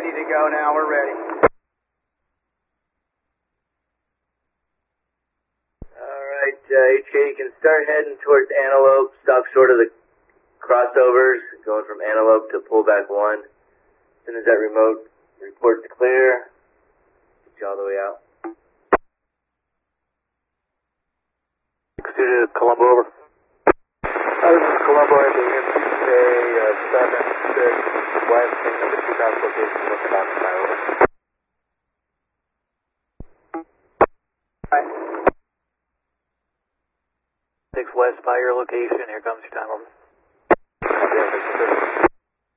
ready to go now. We're ready. Alright, HK, you can start heading towards Antelope. Stop short of the crossovers, going from Antelope to Pullback 1. As soon as that remote report's clear, get you all the way out. Studio Colombo, over. This is Colombo at the MCK 76 West, number 2 cross location, looking out the over. Hi. 6 West by your location, here comes your time, over.